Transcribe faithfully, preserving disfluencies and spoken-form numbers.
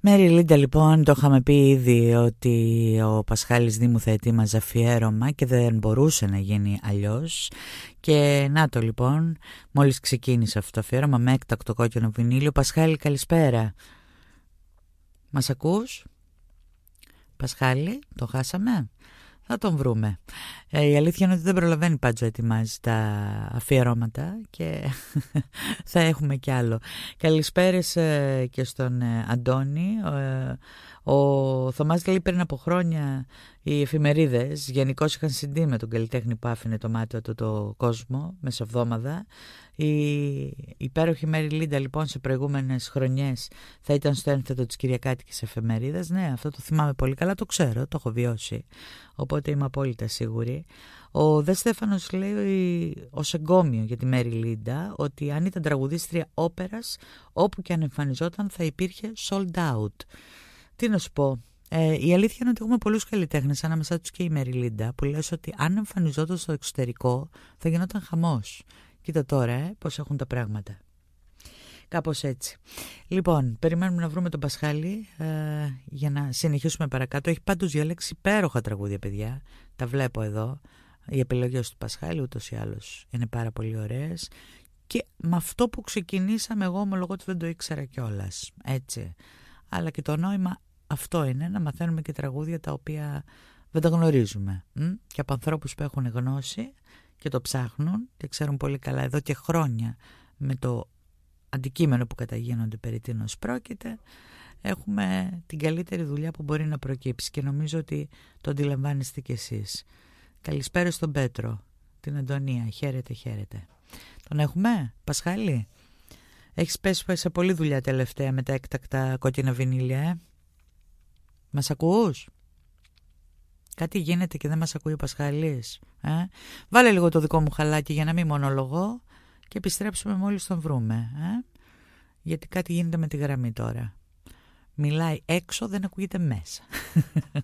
Μέρι Λίντα, λοιπόν, το είχαμε πει ήδη ότι ο Πασχάλης Δήμου θα ετοίμαζε αφιέρωμα και δεν μπορούσε να γίνει αλλιώς. Και να το, λοιπόν, μόλις ξεκίνησε αυτό το αφιέρωμα με έκτακτο κόκκινο βινίλιο. Πασχάλη, καλησπέρα. Μας ακούς? Πασχάλη, το χάσαμε? Θα τον βρούμε. Ε, η αλήθεια είναι ότι δεν προλαβαίνει πάντως να ετοιμάζει τα αφιερώματα και θα έχουμε κι άλλο. Καλησπέρες ε, και στον ε, Αντώνη. Ε, ο Θωμάς λέει πριν από χρόνια οι εφημερίδες γενικώς είχαν συντεί με τον καλλιτέχνη που άφηνε το μάτι του το κόσμο μεσοβδόμαδα. Η υπέροχη Μέρι Λίντα, λοιπόν, σε προηγούμενες χρονιές θα ήταν στο ένθετο της κυριακάτικης εφημερίδας. Ναι, αυτό το θυμάμαι πολύ καλά, το ξέρω, το έχω βιώσει, οπότε είμαι απόλυτα σίγουρη. Ο Δε Στέφανος λέει ως εγκόμιο για τη Μέρι Λίντα ότι αν ήταν τραγουδίστρια όπερας, όπου και αν εμφανιζόταν θα υπήρχε sold out. Τι να σου πω, ε, η αλήθεια είναι ότι έχουμε πολλούς καλλιτέχνες, ανάμεσά τους και η Μέρι Λίντα, που λες ότι αν εμφανιζόταν στο εξωτερικό θα γινόταν χαμός. Κοίτα τώρα ε, πώς έχουν τα πράγματα. Κάπως έτσι. Λοιπόν, περιμένουμε να βρούμε τον Πασχάλη ε, για να συνεχίσουμε παρακάτω. Έχει πάντως διαλέξει υπέροχα τραγούδια, παιδιά. Τα βλέπω εδώ. Οι επιλογές του Πασχάλη ούτως ή άλλως είναι πάρα πολύ ωραίες. Και με αυτό που ξεκινήσαμε, εγώ ομολογώ ότι δεν το ήξερα κιόλας. Έτσι. Αλλά και το νόημα αυτό είναι, να μαθαίνουμε και τραγούδια τα οποία δεν τα γνωρίζουμε. Μ? Και από ανθρώπους που έχουν γνώση και το ψάχνουν και ξέρουν πολύ καλά εδώ και χρόνια με το αντικείμενο που καταγίνονται περί τίνος πρόκειται, έχουμε την καλύτερη δουλειά που μπορεί να προκύψει και νομίζω ότι το αντιλαμβάνεστε κι εσείς. Καλησπέρα στον Πέτρο, την Αντωνία, χαίρετε χαίρετε. Τον έχουμε, Πασχάλη? Έχεις πέσει σε πολλή δουλειά τελευταία με τα έκτακτα κόκκινα βινίλια, ε? Μας ακούς? Κάτι γίνεται και δεν μας ακούει ο Πασχαλής, ε? Βάλε λίγο το δικό μου χαλάκι για να μην μονολογώ και επιστρέψουμε μόλις τον βρούμε, ε? Γιατί κάτι γίνεται με τη γραμμή τώρα. Μιλάει έξω, δεν ακούγεται μέσα.